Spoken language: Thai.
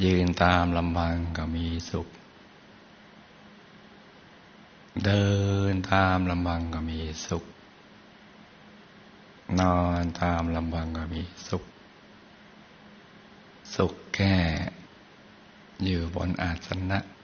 ยืนตามลำพังก็มีสุขเดินตามลำพังก็มีสุขนอนตามลำพังก็มีสุขสุขแค่อยู่บนอาสนะ